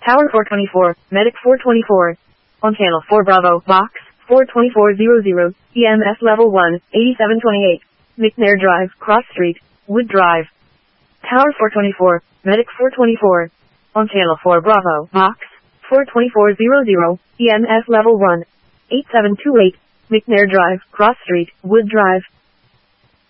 Tower 424, Medic 424. On channel 4 Bravo, Box 42400, EMS level 1, 8728. McNair Drive, Cross Street, Wood Drive. Tower 424, Medic 424. On channel 4 Bravo, Box 42400, EMS level 1, 8728. McNair Drive, Cross Street, Wood Drive.